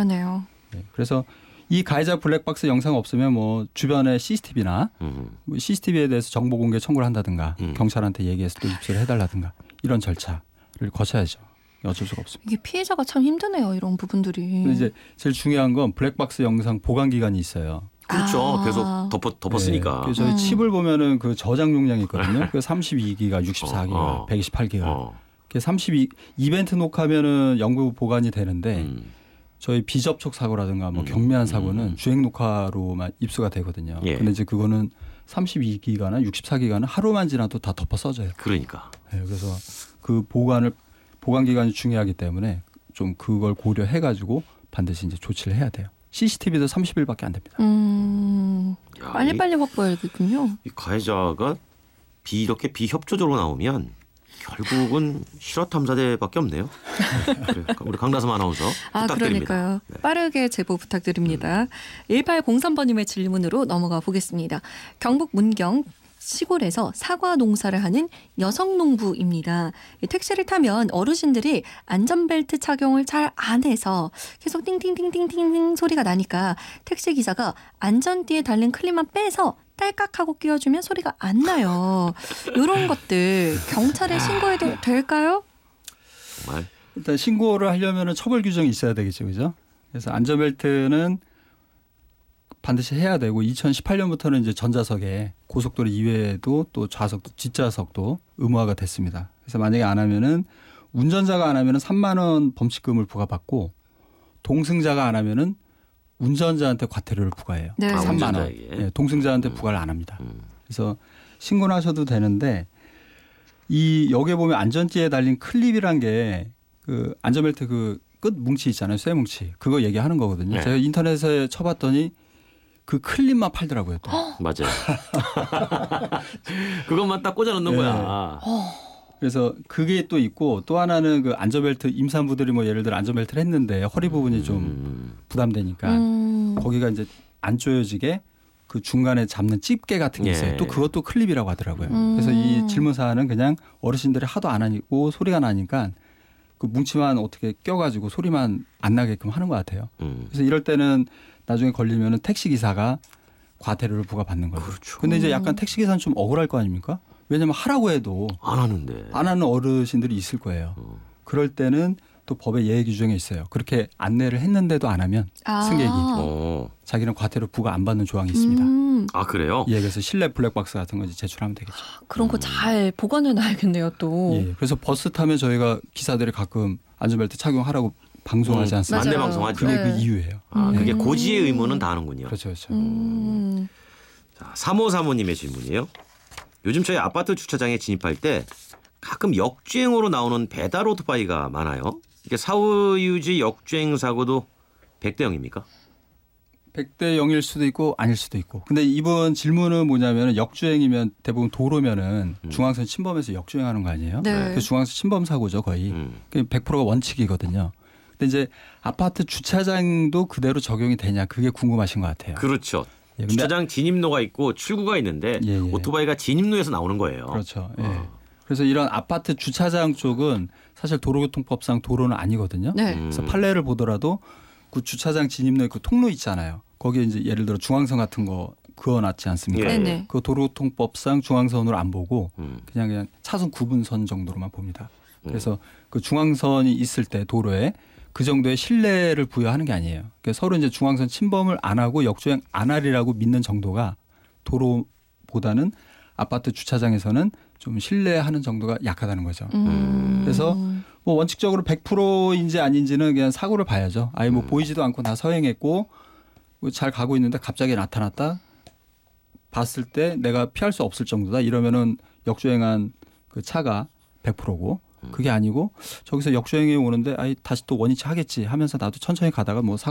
그러네요. 네, 그래서 이 가해자 블랙박스 영상 없으면 뭐 주변에 CCTV나 뭐 CCTV에 대해서 정보 공개 청구를 한다든가 경찰한테 얘기해서 또 입수를 해달라든가 이런 절차를 거쳐야죠. 어쩔 수가 없습니다. 이게 피해자가 참 힘드네요. 이런 부분들이. 근데 이제 제일 중요한 건 블랙박스 영상 보관 기간이 있어요. 그렇죠. 계속 덮었으니까. 네, 저희 칩을 보면은 그 저장 용량이 있거든요. 그 32기가, 64기가, 128기가. 32 이벤트 녹화하면은 영구 보관이 되는데 저희 비접촉 사고라든가 뭐 경미한 사고는 주행 녹화로만 입수가 되거든요. 근데 이제 그거는 32기가나 64기가는 하루만 지나도 다 덮어 써져요. 그러니까. 네, 그래서 그 보관 기간이 중요하기 때문에 좀 그걸 고려해 가지고 반드시 이제 조치를 해야 돼요. CCTV도 30일밖에 안 됩니다. 빨리빨리 확보해야겠군요. 이 가해자가 이렇게 비협조적으로 나오면 결국은 실화탐사대밖에 없네요. 그래, 우리 강다솜 아나운서 부탁드립니다. 그러니까요. 네. 빠르게 제보 부탁드립니다. 1803번님의 질문으로 넘어가 보겠습니다. 경북 문경 시골에서 사과 농사를 하는 여성 농부입니다. 택시를 타면 어르신들이 안전벨트 착용을 잘 안 해서 계속 띵띵띵띵띵 소리가 나니까 택시기사가 안전띠에 달린 클립만 빼서 딸깍하고 끼워주면 소리가 안 나요. 이런 것들 경찰에 신고해도 될까요? 정말. 일단 신고를 하려면 처벌 규정이 있어야 되겠죠. 그죠? 그래서 안전벨트는 반드시 해야 되고 2018년부터는 이제 전자석에 고속도로 이외에도 또 좌석도 뒷좌석도 의무화가 됐습니다. 그래서 만약에 안 하면은 운전자가 안 하면은 3만 원 범칙금을 부과받고 동승자가 안 하면은 운전자한테 과태료를 부과해요. 네. 3만 원. 네, 동승자한테 부과를 안 합니다. 그래서 신고를 하셔도 되는데 여기에 보면 안전띠에 달린 클립이란 게 그 안전벨트 그 끝 뭉치 있잖아요. 쇠 뭉치. 그거 얘기하는 거거든요. 네. 제가 인터넷에 쳐봤더니 그 클립만 팔더라고요. 또. 맞아요. 그것만 딱 꽂아 놓는 거야. 그래서 그게 또 있고 또 하나는 그 안전벨트 임산부들이 뭐 예를 들어 안전벨트를 했는데 허리 부분이 좀 부담되니까 거기가 이제 안 조여지게 그 중간에 잡는 집게 같은 게 있어요. 또 그것도 클립이라고 하더라고요. 그래서 이 질문 사안은 그냥 어르신들이 하도 안 하고 소리가 나니까 그 뭉치만 어떻게 껴가지고 소리만 안 나게끔 하는 것 같아요. 그래서 이럴 때는 나중에 걸리면은 택시 기사가 과태료를 부과받는 거죠. 그렇죠. 근데 이제 약간 택시 기사는 좀 억울할 거 아닙니까? 왜냐하면 하라고 해도 안 하는데. 안 하는 어르신들이 있을 거예요. 그럴 때는 또 법의 예외 규정에 있어요. 그렇게 안내를 했는데도 안 하면 승객이 자기는 과태료 부과 안 받는 조항이 있습니다. 아 그래요? 예, 그래서 실내 블랙박스 같은 거 이제 제출하면 되겠죠. 그런 거 잘 보관해 놔야겠네요 또. 예, 그래서 버스 타면 저희가 기사들이 가끔 안전벨트 착용하라고 방송하지 않습니까? 안내 방송하죠. 그게 네. 그 이유예요. 그게 고지의 의무는 다 하는군요. 그렇죠, 그렇죠. 자, 3535님의 질문이에요. 요즘 저희 아파트 주차장에 진입할 때 가끔 역주행으로 나오는 배달 오토바이가 많아요. 이게 사후유지 역주행 사고도 100대 0입니까? 100대 0일 수도 있고 아닐 수도 있고. 근데 이번 질문은 뭐냐면 역주행이면 대부분 도로면은 중앙선 침범해서 역주행하는 거 아니에요? 네. 그래서 중앙선 침범 사고죠 거의. 100%가 원칙이거든요. 근데 이제 아파트 주차장도 그대로 적용이 되냐 그게 궁금하신 것 같아요. 그렇죠. 예, 근데 주차장 진입로가 있고 출구가 있는데 예. 오토바이가 진입로에서 나오는 거예요. 그렇죠. 예. 그래서 이런 아파트 주차장 쪽은 사실 도로교통법상 도로는 아니거든요. 네. 그래서 판례를 보더라도 그 주차장 진입로에 그 통로 있잖아요. 거기에 이제 예를 들어 중앙선 같은 거 그어놨지 않습니까? 예. 네네. 그 도로교통법상 중앙선으로 안 보고 그냥 차선 구분선 정도로만 봅니다. 그래서 그 중앙선이 있을 때 도로에 그 정도의 신뢰를 부여하는 게 아니에요. 그러니까 서로 이제 중앙선 침범을 안 하고 역주행 안 하리라고 믿는 정도가 도로보다는 아파트 주차장에서는 좀 신뢰하는 정도가 약하다는 거죠. 그래서 뭐 원칙적으로 100%인지 아닌지는 그냥 사고를 봐야죠. 아예 뭐 보이지도 않고 다 서행했고 잘 가고 있는데 갑자기 나타났다 봤을 때 내가 피할 수 없을 정도다 이러면은 역주행한 그 차가 100%고 그게 아니고 저기서 역주행이 오는데 아이 다시 또 원위치 하겠지 하면서 나도 천천히 가다가 뭐